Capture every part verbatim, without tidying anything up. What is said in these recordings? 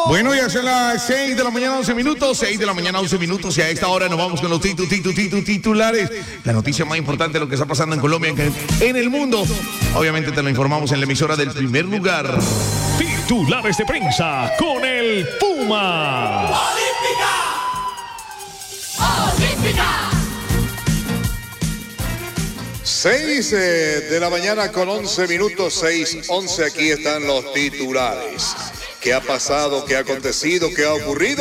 Bueno, ya son las seis de la mañana, once minutos, seis de la mañana, once minutos, y a esta hora nos vamos con los titu, titu, titu, titulares. La noticia más importante de lo que está pasando en Colombia, en el mundo. Obviamente te lo informamos en la emisora del primer lugar. Titulares de prensa con el Puma. ¡Olímpica! ¡Olímpica! seis de la mañana con once minutos, seis, once, aquí están los titulares. ¿Qué ha pasado? ¿Qué ha acontecido? ¿Qué ha ocurrido?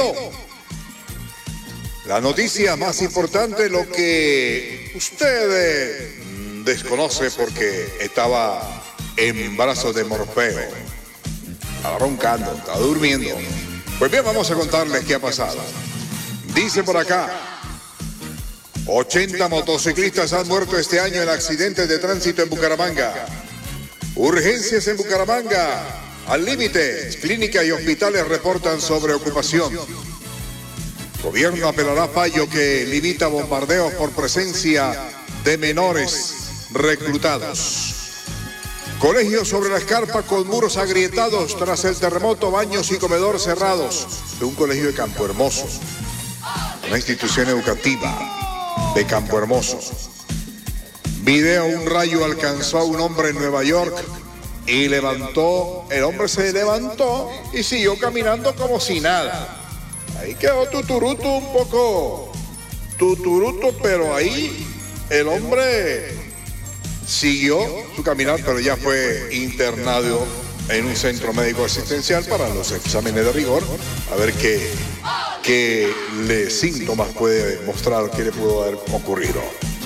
La noticia más importante, lo que usted eh, desconoce porque estaba en brazos de Morfeo. Estaba roncando, estaba durmiendo. Pues bien, vamos a contarles qué ha pasado. Dice por acá, ochenta motociclistas han muerto este año en accidentes de tránsito en Bucaramanga. Urgencias en Bucaramanga. Al límite, clínicas y hospitales reportan sobre ocupación. Gobierno apelará a fallo que limita bombardeos por presencia de menores reclutados. Colegios sobre la escarpa con muros agrietados tras el terremoto, baños y comedor cerrados de un colegio de Campo Hermoso, una institución educativa de Campo Hermoso. Video, un rayo alcanzó a un hombre en Nueva York y levantó, el hombre se levantó y siguió caminando como si nada. Ahí quedó tuturuto, un poco tuturuto, pero ahí el hombre siguió su caminar, pero ya fue internado en un centro médico asistencial para los exámenes de rigor, a ver qué, qué le, síntomas puede mostrar, qué le pudo haber ocurrido.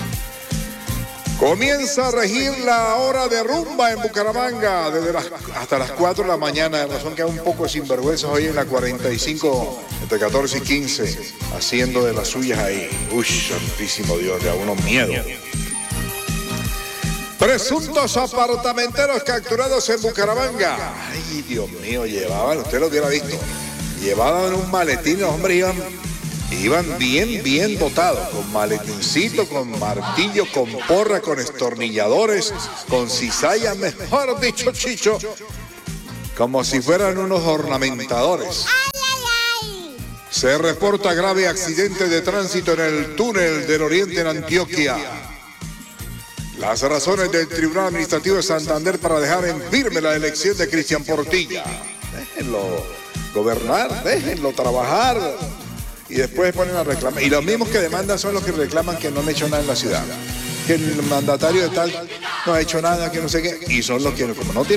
Comienza a regir la hora de rumba en Bucaramanga desde las, hasta las cuatro de la mañana, de razón que hay un poco de sinvergüenzas hoy en la cuarenta y cinco, entre catorce y quince, haciendo de las suyas ahí. Uy, santísimo Dios, le da uno miedo. Presuntos apartamenteros capturados en Bucaramanga. Ay, Dios mío, llevaban, usted lo hubiera visto, llevaban un maletín, los hombres iban, iban bien, bien dotados, con maletincito, con martillo, con porra, con estornilladores, con cizallas, mejor dicho, Chicho, como si fueran unos ornamentadores. Se reporta grave accidente de tránsito en el túnel del Oriente en Antioquia. Las razones del Tribunal Administrativo de Santander para dejar en firme la elección de Cristian Portilla. Déjenlo gobernar, déjenlo trabajar. Y después ponen a reclamar. Y los mismos que demandan son los que reclaman que no han hecho nada en la ciudad. Que el mandatario de tal no ha hecho nada, que no sé qué. Y son los que, como no tienen